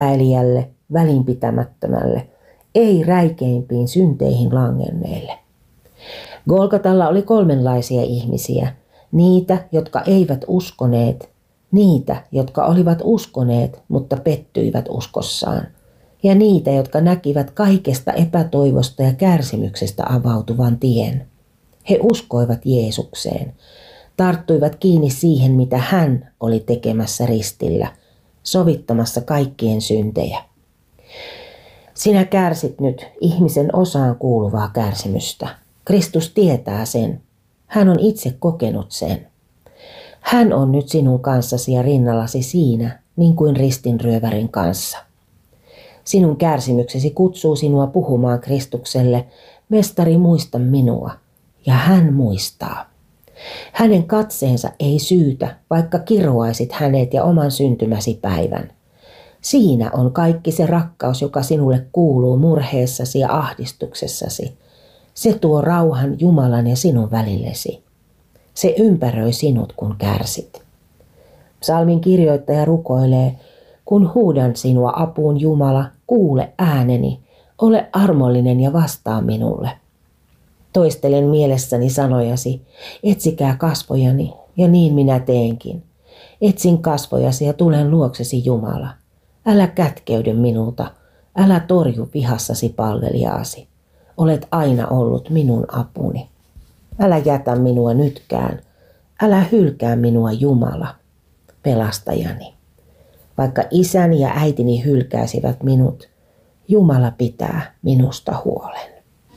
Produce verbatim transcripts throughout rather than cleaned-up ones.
äiliälle, välinpitämättömälle, ei räikeimpiin synteihin langenneille. Golgatalla oli kolmenlaisia ihmisiä, niitä, jotka eivät uskoneet, niitä, jotka olivat uskoneet, mutta pettyivät uskossaan, ja niitä, jotka näkivät kaikesta epätoivosta ja kärsimyksestä avautuvan tien. He uskoivat Jeesukseen, tarttuivat kiinni siihen, mitä hän oli tekemässä ristillä, sovittamassa kaikkien syntejä. Sinä kärsit nyt ihmisen osaan kuuluvaa kärsimystä. Kristus tietää sen. Hän on itse kokenut sen. Hän on nyt sinun kanssasi ja rinnallasi siinä, niin kuin ristinryövärin kanssa. Sinun kärsimyksesi kutsuu sinua puhumaan Kristukselle, mestari, muista minua, ja hän muistaa. Hänen katseensa ei syytä, vaikka kiroaisit hänet ja oman syntymäsi päivän. Siinä on kaikki se rakkaus, joka sinulle kuuluu murheessasi ja ahdistuksessasi. Se tuo rauhan Jumalan ja sinun välillesi. Se ympäröi sinut, kun kärsit. Psalmin kirjoittaja rukoilee, kun huudan sinua apuun Jumala, kuule ääneni, ole armollinen ja vastaa minulle. Toistelen mielessäni sanojasi, etsikää kasvojani, ja niin minä teenkin. Etsin kasvojasi ja tulen luoksesi Jumala. Älä kätkeydy minulta, älä torju vihassasi palvelijaasi. Olet aina ollut minun apuni. Älä jätä minua nytkään, älä hylkää minua Jumala, pelastajani. Vaikka isäni ja äitini hylkäisivät minut, Jumala pitää minusta huolen.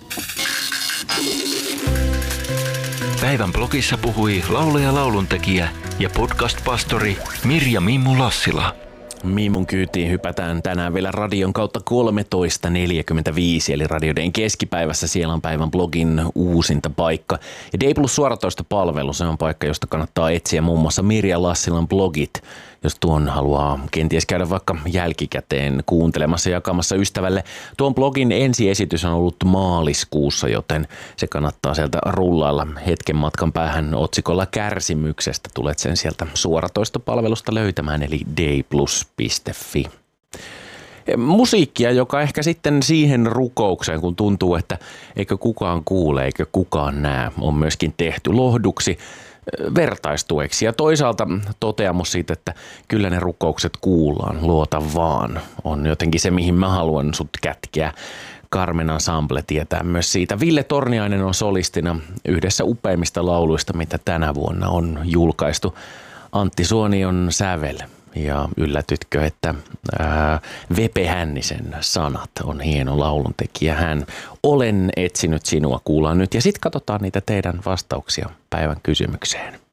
Päivän blogissa puhui laulaja, lauluntekijä ja podcast-pastori Mirja Mimmu Lassila. Mimmun kyytiin hypätään tänään vielä radion kautta kolmetoista neljäkymmentäviisi, eli radioiden keskipäivässä. Siellä on päivän blogin uusinta paikka. Ja D Plus suoratoistopalvelu, se on paikka, josta kannattaa etsiä muun muassa Mirja Lassilan blogit, jos tuon haluaa kenties käydä vaikka jälkikäteen kuuntelemassa ja jakamassa ystävälle. Tuon blogin ensiesitys on ollut maaliskuussa, joten se kannattaa sieltä rullailla hetken matkan päähän otsikolla kärsimyksestä. Tulet sen sieltä suoratoistopalvelusta löytämään, eli d plus piste f i. Musiikkia, joka ehkä sitten siihen rukoukseen, kun tuntuu, että eikö kukaan kuule, eikö kukaan näe, on myöskin tehty lohduksi, vertaistueksi ja toisaalta toteamus siitä, että kyllä ne rukoukset kuullaan, luota vaan, on jotenkin se, mihin mä haluan sut kätkeä. Carmen Ensemble tietää myös siitä. Ville Torniainen on solistina yhdessä upeimmista lauluista, mitä tänä vuonna on julkaistu. Antti Suoni on sävel. Ja yllätytkö, että ää, Vepe Hännisen sanat on hieno lauluntekijä. Hän Olen etsinyt sinua kuullaan nyt. Ja sitten katsotaan niitä teidän vastauksia päivän kysymykseen.